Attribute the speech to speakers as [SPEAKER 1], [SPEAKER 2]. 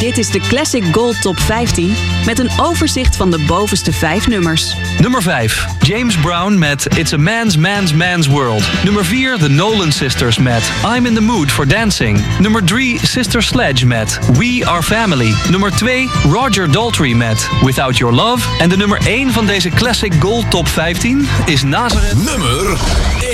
[SPEAKER 1] Dit is de Classic Gold Top 15 met een overzicht van de bovenste 5 nummers.
[SPEAKER 2] Nummer 5. James Brown met It's a Man's World. Nummer 4. The Nolan Sisters met I'm in the Mood for Dancing. Nummer 3. Sister Sledge met We Are Family. Nummer 2. Roger Daltrey met Without Your Love. En de nummer 1 van deze Classic Gold Top 15 is Nazareth.
[SPEAKER 3] Nummer